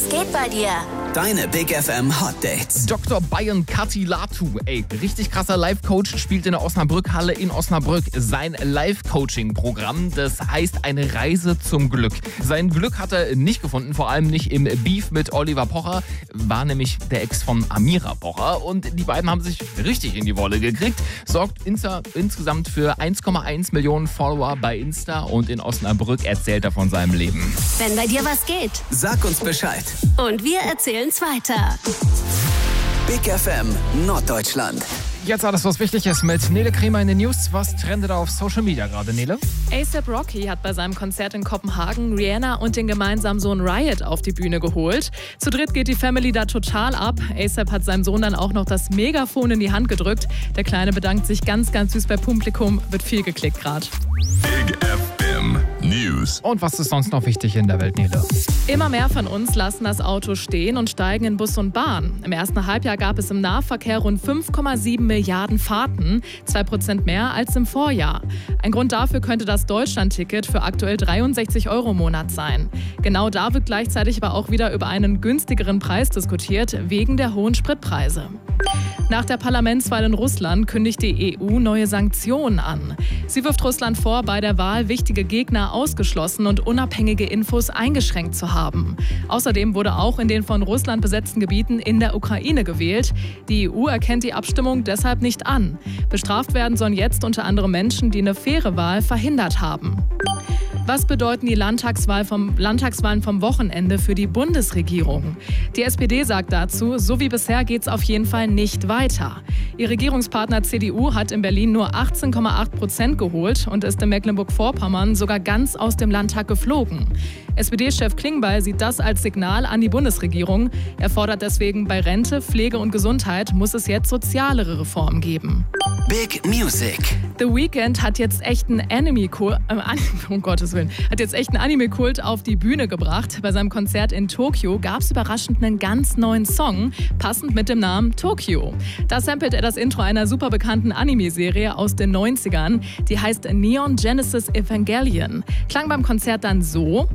Was geht bei dir? Deine Big FM Hot Dates. Dr. Bayern Katilatu, richtig krasser Live-Coach, spielt in der Osnabrück-Halle in Osnabrück. Sein Live-Coaching-Programm, das heißt eine Reise zum Glück. Sein Glück hat er nicht gefunden, vor allem nicht im Beef mit Oliver Pocher, war nämlich der Ex von Amira Pocher. Und die beiden haben sich richtig in die Wolle gekriegt, sorgt insgesamt für 1,1 Millionen Follower bei Insta und in Osnabrück erzählt er von seinem Leben. Wenn bei dir was geht. Sag uns Bescheid. Und wir erzählen's weiter. Big FM Norddeutschland. Jetzt alles, was wichtig ist mit Nele Kremer in den News. Was trendet auf Social Media gerade, Nele? A$AP Rocky hat bei seinem Konzert in Kopenhagen Rihanna und den gemeinsamen Sohn Riot auf die Bühne geholt. Zu dritt geht die Family da total ab. A$AP hat seinem Sohn dann auch noch das Megafon in die Hand gedrückt. Der Kleine bedankt sich ganz, ganz süß beim Publikum. Wird viel geklickt gerade. Big FM News. Und was ist sonst noch wichtig in der Welt, Nele? Immer mehr von uns lassen das Auto stehen und steigen in Bus und Bahn. Im ersten Halbjahr gab es im Nahverkehr rund 5,7 Milliarden Fahrten, 2% mehr als im Vorjahr. Ein Grund dafür könnte das Deutschland-Ticket für aktuell 63 € im Monat sein. Genau da wird gleichzeitig aber auch wieder über einen günstigeren Preis diskutiert, wegen der hohen Spritpreise. Nach der Parlamentswahl in Russland kündigt die EU neue Sanktionen an. Sie wirft Russland vor, bei der Wahl wichtige Gegner ausgeschlossen und unabhängige Infos eingeschränkt zu haben. Außerdem wurde auch in den von Russland besetzten Gebieten in der Ukraine gewählt. Die EU erkennt die Abstimmung deshalb nicht an. Bestraft werden sollen jetzt unter anderem Menschen, die eine faire Wahl verhindert haben. Was bedeuten die Landtagswahlen vom Wochenende für die Bundesregierung? Die SPD sagt dazu, so wie bisher geht's auf jeden Fall nicht weiter. Ihr Regierungspartner CDU hat in Berlin nur 18,8% geholt und ist in Mecklenburg-Vorpommern sogar ganz aus dem Landtag geflogen. SPD-Chef Klingbeil sieht das als Signal an die Bundesregierung. Er fordert deswegen, bei Rente, Pflege und Gesundheit muss es jetzt sozialere Reformen geben. Big Music. The Weeknd hat jetzt echt einen Anime-Kult auf die Bühne gebracht. Bei seinem Konzert in Tokio gab es überraschend einen ganz neuen Song, passend mit dem Namen Tokyo. Da samplet er das Intro einer super bekannten Anime-Serie aus den 90ern. Die heißt Neon Genesis Evangelion. Klang beim Konzert dann so.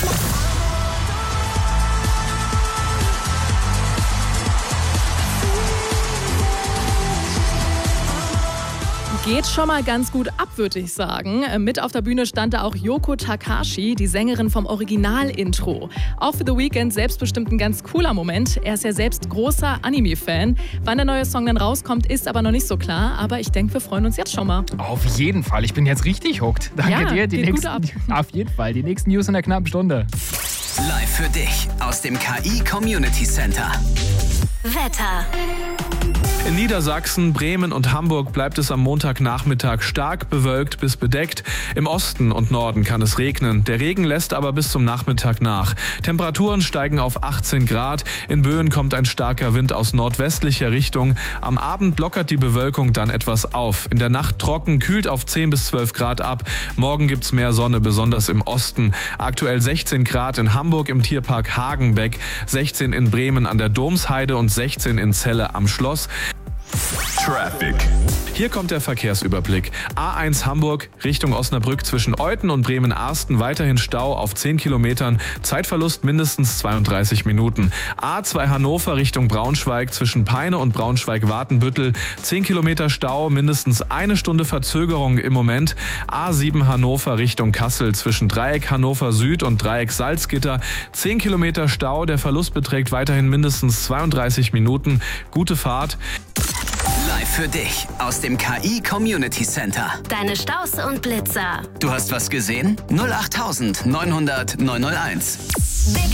Geht schon mal ganz gut ab, würde ich sagen. Mit auf der Bühne stand da auch Yoko Takashi, die Sängerin vom Original-Intro. Auch für The Weeknd selbstbestimmt ein ganz cooler Moment. Er ist ja selbst großer Anime-Fan. Wann der neue Song dann rauskommt, ist aber noch nicht so klar. Aber ich denke, wir freuen uns jetzt schon mal. Auf jeden Fall. Ich bin jetzt richtig hooked. Danke dir. Geht gut ab. Auf jeden Fall. Die nächsten News in der knappen Stunde. Live für dich aus dem KI Community Center. Wetter. In Niedersachsen, Bremen und Hamburg bleibt es am Montagnachmittag stark bewölkt bis bedeckt. Im Osten und Norden kann es regnen. Der Regen lässt aber bis zum Nachmittag nach. Temperaturen steigen auf 18 Grad. In Böen kommt ein starker Wind aus nordwestlicher Richtung. Am Abend lockert die Bewölkung dann etwas auf. In der Nacht trocken, kühlt auf 10 bis 12 Grad ab. Morgen gibt's mehr Sonne, besonders im Osten. Aktuell 16 Grad in Hamburg im Tierpark Hagenbeck, 16 in Bremen an der Domsheide und 16 in Celle am Schloss. Traffic. Hier kommt der Verkehrsüberblick. A1 Hamburg Richtung Osnabrück zwischen Euthen und Bremen-Arsten weiterhin Stau auf 10 Kilometern. Zeitverlust mindestens 32 Minuten. A2 Hannover Richtung Braunschweig zwischen Peine und Braunschweig-Watenbüttel. 10 Kilometer Stau, mindestens eine Stunde Verzögerung im Moment. A7 Hannover Richtung Kassel zwischen Dreieck Hannover Süd und Dreieck Salzgitter. 10 Kilometer Stau, der Verlust beträgt weiterhin mindestens 32 Minuten. Gute Fahrt. Live für dich aus dem KI Community Center. Deine Staus und Blitzer. Du hast was gesehen? 08900 901. Big